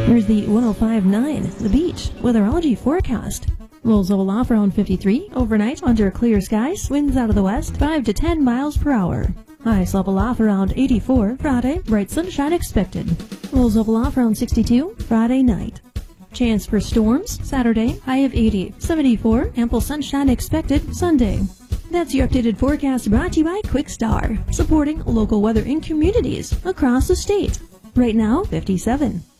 Here's the 105.9, The Beach, weatherology forecast. Lows level off around 53, overnight under clear skies, winds out of the west, 5 to 10 miles per hour. Highs level off around 84, Friday, bright sunshine expected. Lows level off around 62, Friday night. Chance for storms, Saturday, high of 80, 74, ample sunshine expected, Sunday. That's your updated forecast brought to you by Quickstar, supporting local weather in communities across the state. Right now, 57.